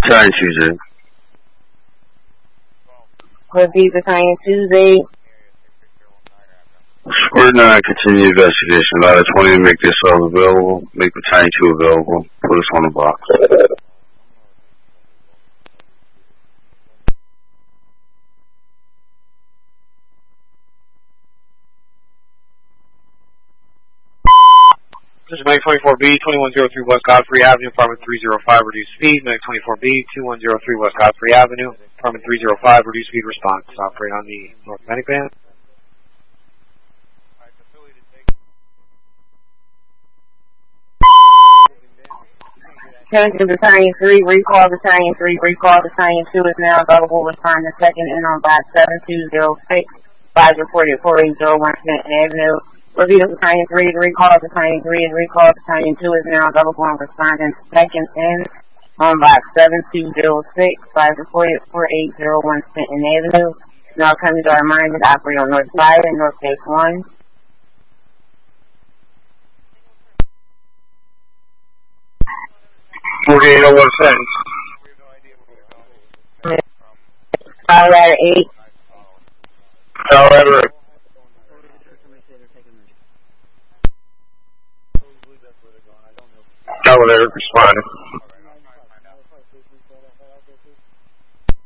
Battalion Tuesday. Repeat Battalion Tuesday. Square 9, continue investigation. Ladder 20 to make this all available. Make Battalion 2 available. Put us on the box. This is Medic 24B, 2103 West Godfrey Avenue, apartment 305, reduced speed. Medic 24B, 2103 West Godfrey Avenue, apartment 305, reduced speed response. Operate on the North Medic Band. Attention Battalion 3, recall Battalion 3, recall Battalion 2 is now available. Respond to second in on box 7206. 5 reported 4801 Clinton Avenue. Repeat Battalion 3, recall Battalion 3 is recall Battalion 2 is now available on responding second in on box 7206. 5 reported 4801 Clinton Avenue. Now coming to our reminded operate on North Side and North Gate 1. Colorado 8. Colorado. Colorado responding.